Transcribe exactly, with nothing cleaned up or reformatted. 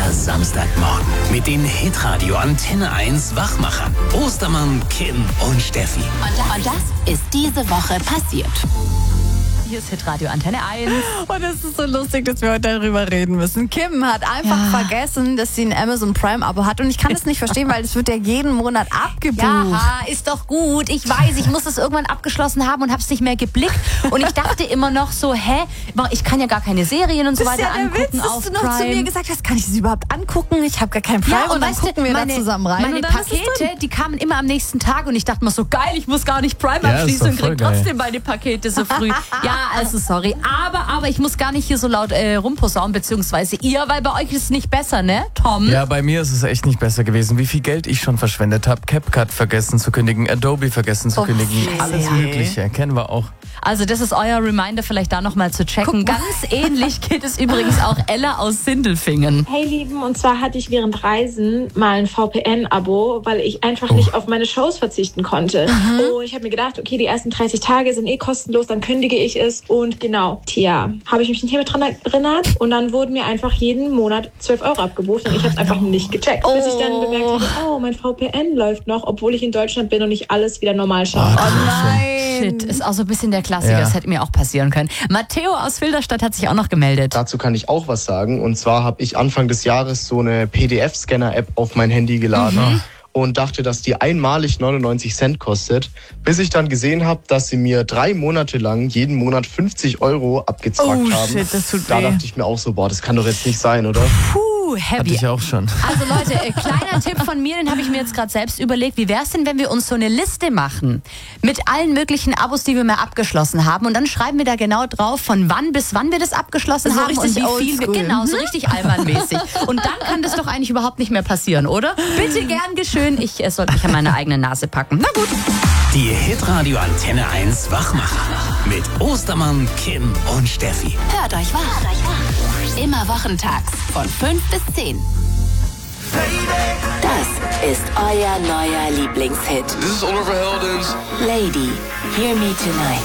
super Samstagmorgen mit den Hitradio Antenne eins Wachmachern. Ostermann, Kim und Steffi. Und das, und das ist diese Woche passiert. Hier ist Hitradio Antenne eins. Und es ist so lustig, dass wir heute darüber reden müssen. Kim hat einfach Ja. vergessen, dass sie ein Amazon Prime-Abo hat. Und ich kann das nicht verstehen, weil es wird ja jeden Monat abgebucht. Ja, ist doch gut. Ich weiß, ich muss es irgendwann abgeschlossen haben und habe es nicht mehr geblickt. Und ich dachte immer noch so, hä, ich kann ja gar keine Serien und so Das ist weiter ja der angucken Witz, dass auf du noch Prime. zu mir gesagt hast, kann ich das überhaupt angucken? Ich habe gar keinen Prime. Ja, und, und dann weißt du, gucken wir meine, da zusammen rein. meine und dann ist es Pakete, drin. die kamen immer am nächsten Tag und ich dachte mir so, geil, ich muss gar nicht Prime Ja, ist abschließen doch und krieg voll geil. trotzdem meine Pakete so früh. Ja, also sorry. Aber, aber ich muss gar nicht hier so laut äh, rumposaunen, beziehungsweise ihr, weil bei euch ist es nicht besser, ne, Tom? Ja, bei mir ist es echt nicht besser gewesen. Wie viel Geld ich schon verschwendet habe. CapCut vergessen zu kündigen, Adobe vergessen zu Oh, kündigen. Scheiße, Alles ja. Mögliche, kennen wir auch. Also das ist euer Reminder, vielleicht da nochmal zu checken. Ganz ähnlich geht es übrigens auch Ella aus Sindelfingen. Hey Lieben, und zwar hatte ich während Reisen mal ein V P N-Abo, weil ich einfach nicht auf meine Shows verzichten konnte. Und ich habe mir gedacht, okay, die ersten dreißig Tage sind eh kostenlos, dann kündige ich es. Und genau, tja, habe ich mich nicht mehr dran erinnert. Und dann wurden mir einfach jeden Monat zwölf Euro abgebucht und ich habe es einfach nicht gecheckt. Bis ich dann bemerkt habe, oh, mein V P N läuft noch, obwohl ich in Deutschland bin und ich alles wieder normal schaue. Oh, Nein. Shit, ist auch so ein bisschen der Klassiker, Ja. das hätte mir auch passieren können. Matteo aus Filderstadt hat sich auch noch gemeldet. Dazu kann ich auch was sagen. Und zwar habe ich Anfang des Jahres so eine P D F-Scanner-App auf mein Handy geladen und dachte, dass die einmalig neunundneunzig Cent kostet, bis ich dann gesehen habe, dass sie mir drei Monate lang jeden Monat fünfzig Euro abgezwackt Oh, haben. shit, das tut da weh. dachte ich mir auch so, boah, das kann doch jetzt nicht sein, oder? Puh, Hatte heavy. ich auch schon. Also Leute, äh, kleiner Tipp von mir, den habe ich mir jetzt gerade selbst überlegt. Wie wäre es denn, wenn wir uns so eine Liste machen mit allen möglichen Abos, die wir mal abgeschlossen haben, und dann schreiben wir da genau drauf, von wann bis wann wir das abgeschlossen So haben und richtig wie viel wir, oldschool. genau, so richtig albernmäßig. Und dann kann das doch eigentlich überhaupt nicht mehr passieren, oder? Bitte gern geschehen. Ich äh, sollte mich an meine eigene Nase packen. Na gut. Die Hitradio Antenne eins Wachmacher mit Ostermann, Kim und Steffi. Hört euch wach. Immer wochentags von fünf bis zehn. Das ist euer neuer Lieblingshit. This is Oliver Heldens. Lady, Hear Me Tonight.